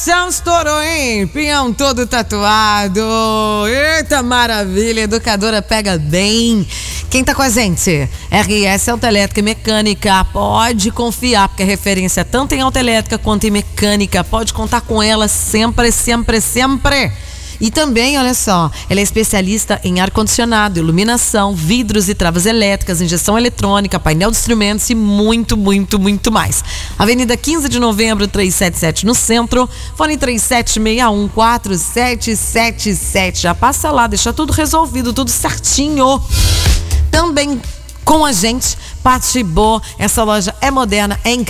São estourou, hein? Pinhão todo tatuado. Eita maravilha, educadora pega bem. Quem tá com a gente? RS Autoelétrica e Mecânica. Pode confiar, porque a referência tanto em autoelétrica quanto em mecânica. Pode contar com ela sempre, sempre, sempre. E também, olha só, ela é especialista em ar-condicionado, iluminação, vidros e travas elétricas, injeção eletrônica, painel de instrumentos e muito, muito, muito mais. Avenida 15 de Novembro, 377 no centro, fone 37614777. Já passa lá, deixa tudo resolvido, tudo certinho. Também com a gente, Patibô, essa loja é moderna, é incrível.